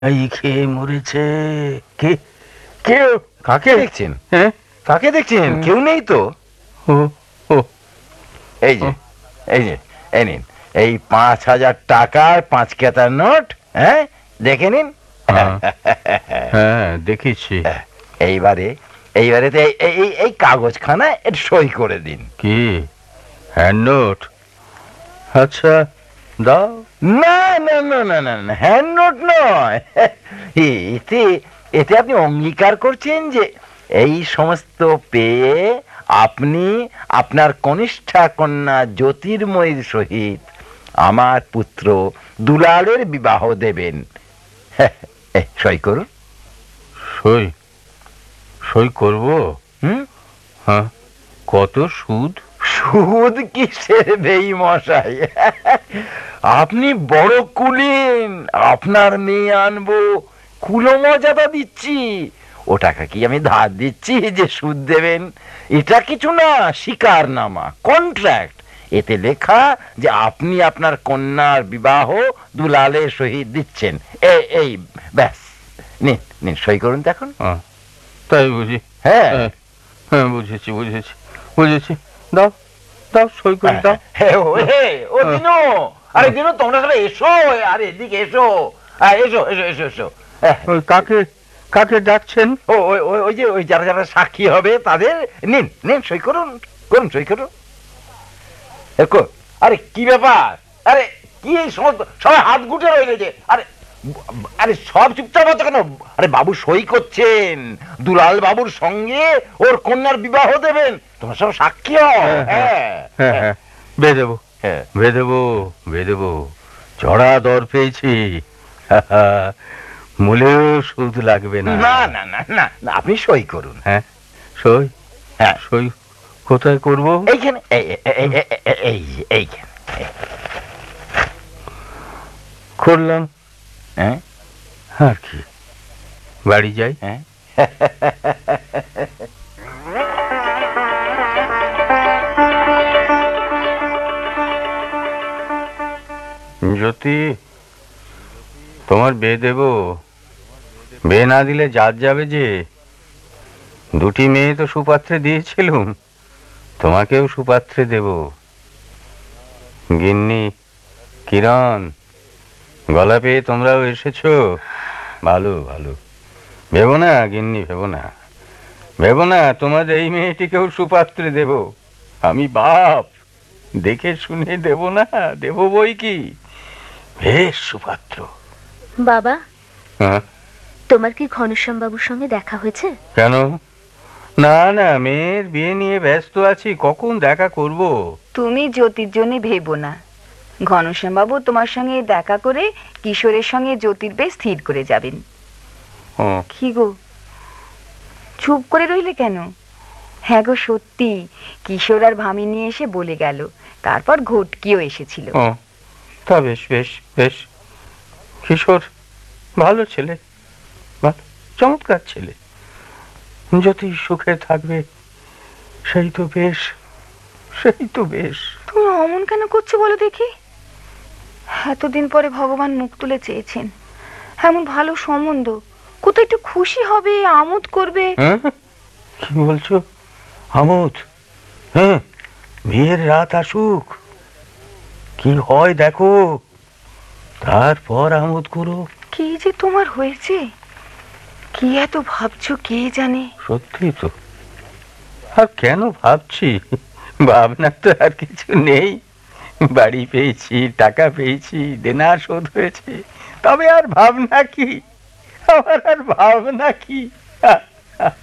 এই খেয়ে মরেছে। কে? কেউ? কাকে দেখছেন? হ্যাঁ, কাকে দেখছেন? কেউ নেই তো। ও ও এই যে, এই যে, এই নিন, এই 5,000 টাকার 5 কেতার নোট। হ্যাঁ, দেখে নিন। হ্যাঁ, হ্যাঁ দেখেছি। এইবারে এইবারে তো এই কাগজখানা একটু সই করে দিন। কি হ্যান্ড নোট? আচ্ছা দাও। না না না না না না, হ্যান্ড নোট নয়। এতে এতে আপনি অঙ্গীকার করছেন যে এই সমস্ত পেয়ে আপনি আপনার কনিষ্ঠা কন্যা জ্যোতির্ময়ীর সহিত আমার পুত্র দুলালের বিবাহ দেবেন। সই করুন। সই? সই করব? হুম। হ্যাঁ, কত সুদ? সুদ কিসের বেই মশাই? আপনি বড় কুলীন, আপনার মেয়ে আনবো, কুলো মর্যাদা দিচ্ছি। ও টাকা কি আমি ধার দিচ্ছি যে সুদ দেবেন? এটা কিছু না, স্বীকারনামা, কন্ট্রাক্ট। এতে লেখা যে আপনি আপনার কন্যার বিবাহ দুলালের সহিত দিচ্ছেন। এই ব্যাস, নিন নিন, সই করুন দেখুন। তাই বুঝি? হ্যাঁ হ্যাঁ, বুঝেছি বুঝেছি বুঝেছি। দাও দাও, সই করে দাও। ও দিনু, আরে দিনু, তোমরা সবাই এসো, আরে এদিকে এসো, এসো এসো এসো এসো। ওই কাকে কাকে ডাকছেন? ওই যে ওই যারা যারা সাক্ষী হবে তাদের। নিন নিন, সই করুন, করুন সই করুন। আরে কি ব্যাপার? আরে কি এই সমস্ত সবাই হাত গুটে রইলে যে? আরে আরে সব চুপচাপ হচ্ছে কেন? আরে বাবু সই করছেন, দুলাল বাবুর সঙ্গে ওর কন্যার বিবাহ দেবেন, তোমরা সব সাক্ষী হও। হ্যাঁ হ্যাঁ, বেঁধেবো বেঁধেবো বেঁধেবো। চড়া দর পেয়েছি। মূলেও সুদ লাগবে না। না না না না না, আপনি সই করুন। হ্যাঁ, সই? হ্যাঁ, সই কোথায় করব? এইখানে, এইখানে। করলাম। হ্যাঁ আর কি, বাড়ি যাই। হ্যাঁ। জ্যোতি, তোমার বিয়ে দেব। বিয়ে না দিলে জাত যাবে যে। দুটি মেয়ে তো সুপাত্রে দিয়েছিলুম, তোমাকেও সুপাত্রে দেব। গিন্নি, কিরণ, গলা পেয়ে তোমরাও এসেছো, ভালো ভালো। ভেবো না গিন্নি, ভেবো না, ভেবো না, তোমাদের এই মেয়েটিকেও সুপাত্রে দেব। আমি বাপ, দেখে শুনে দেব না, দেব বই কি, বেশ সুপাত্র। বাবা, হ্যাঁ? তোমার কি ঘনশ্যাম বাবুর সঙ্গে দেখা হয়েছে? কেন? না না, মেয়ের বিয়ে নিয়ে ব্যস্ত আছি, কখন দেখা করব? তুমি জ্যোতির জন্য ভেবো না। ঘনশ্যাম বাবু তোমার সঙ্গে দেখা করে কিশোরের সঙ্গে জ্যোতির বেশ স্থির করে যাবেন। ও, কি গো, চুপ করে রইলে কেন? হ্যাঁ গো, সত্যি, কিশোর আর ভামি নিয়ে এসে বলে গেল। তারপর ঘটকিও এসেছিল। ও, তা বেশ বেশ বেশ। কিশোর ভালো ছেলে, ভালো, চমৎকার ছেলে। যদি সুখে থাকবে সেই তো বেশ, সেই তো বেশ। তুমি অমন কেন করছো বলো দেখি? এতদিন পরে ভগবান মুখ তুলে চেয়েছেন, এমন ভালো সম্বন্ধ, কোথাও একটু খুশি হবে, আমোদ করবে। হ্যাঁ, কি বলছো? আমোদ? হ্যাঁ, বিয়ের রাত আসুক, কি হয় দেখো, তারপর আমোদ করো। কি যে তোমার হয়েছে, কি এত ভাবছো কে জানে। সত্যি তো, আর কেন ভাবছি? ভাবনা তো আর কিছু নেই। বাড়ি পেয়েছি, টাকা পেয়েছি, দেনা শোধ হয়েছে, তবে আর ভাবনা কি? আমার আর ভাবনা কি?